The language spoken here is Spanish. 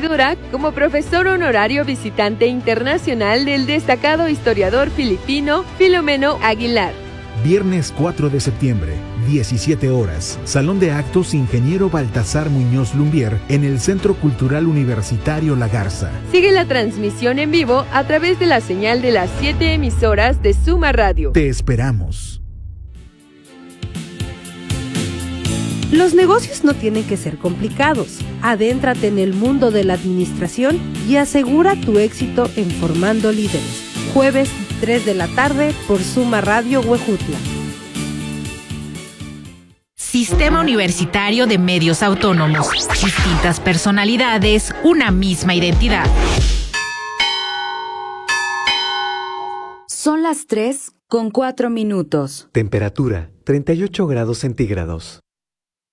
investidura como profesor honorario visitante internacional del destacado historiador filipino Filomeno Aguilar. Viernes 4 de septiembre, 17 horas, Salón de Actos Ingeniero Baltasar Muñoz Lumbier en el Centro Cultural Universitario La Garza. Sigue la transmisión en vivo a través de la señal de las 7 emisoras de Suma Radio. Te esperamos. Los negocios no tienen que ser complicados. Adéntrate en el mundo de la administración y asegura tu éxito en Formando Líderes. Jueves 3 de la tarde por Suma Radio Huejutla. Sistema Universitario de Medios Autónomos. Distintas personalidades, una misma identidad. Son las 3:04. Temperatura 38 grados centígrados.